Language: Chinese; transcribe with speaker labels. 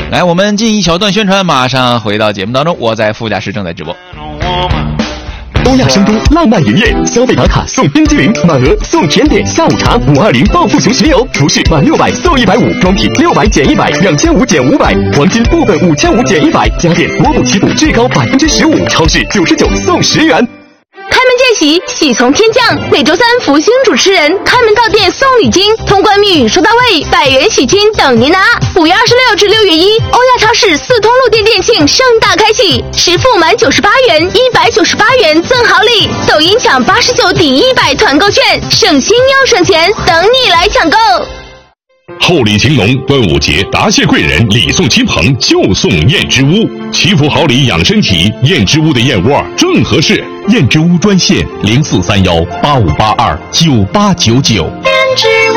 Speaker 1: 来，我们进一小段宣传，马上回到节目当中。我在副驾驶正在直播。
Speaker 2: 欧亚生都浪漫云宴，消费打卡送冰激凌，满额送甜点、下午茶，520报复熊巡游，服饰满600送150，装品600减100，2500减500，黄金部分5500减100，家电国补齐补最高15%，超市99送10元。
Speaker 3: 开门见喜，喜从天降。每周三，福星主持人开门到店送礼金，通关密语说到位，100元喜金等您拿。5月26至6月1，欧亚超市4通路店店庆盛大开启，实付满98元，198元赠好礼。抖音抢89抵100团购券，省心又省钱，等你来抢购。
Speaker 4: 厚礼情浓，端午节答谢贵人，礼送亲朋就送燕之屋，祈福好礼养身体，燕之屋的燕窝正合适。燕之屋专线043185829899。燕之屋。